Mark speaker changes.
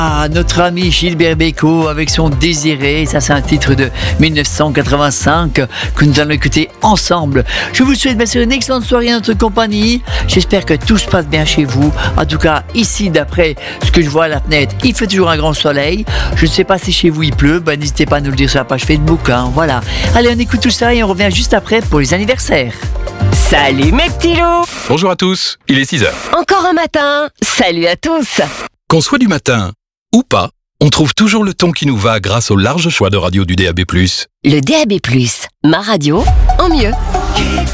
Speaker 1: Ah, notre ami Gilbert Bécaud avec son Désiré, ça c'est un titre de 1985 que nous allons écouter ensemble. Je vous souhaite bien sûr une excellente soirée en notre compagnie. J'espère que tout se passe bien chez vous. En tout cas, ici, d'après ce que je vois à la fenêtre, il fait toujours un grand soleil. Je ne sais pas si chez vous il pleut, n'hésitez pas à nous le dire sur la page Facebook. Voilà. Allez, on écoute tout ça et on revient juste après pour les anniversaires.
Speaker 2: Salut mes petits loups!
Speaker 3: Bonjour à tous, il est 6h.
Speaker 2: Encore un matin! Salut à tous!
Speaker 3: Qu'on soit du matin ou pas, on trouve toujours le ton qui nous va grâce au large choix de radio du DAB+.
Speaker 2: Le DAB+, ma radio en mieux.